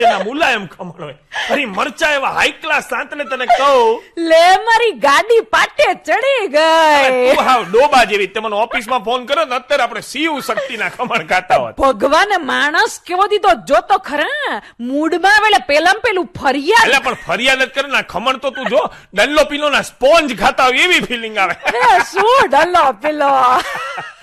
એના મુલાયમ ખમણ હોય. અરે મરચા એવા હાઈ ક્લાસ સાંત ને તને કહું. લે મારી ગાડી પાટે ચડી ગઈ. તું હાવ ડોબા જેવી. તે મને ઓફિસમાં ફોન કર્યો ને અત્યારે આપણે શિવ શક્તિના ખમણ ખાતા હોત. ભગવાને માણસ કેવો દીધો જો તો ખરા. મૂડમાં આવેલા પેલું ફરિયાદ. એટલે પણ ફરિયાદ જ કરે ને ખમણ તો તું જો ડલ્લો પીલો ના સ્પોન્જ ખાતા હોય એવી ફિલિંગ આવે. શું ડલ્લો પીલો.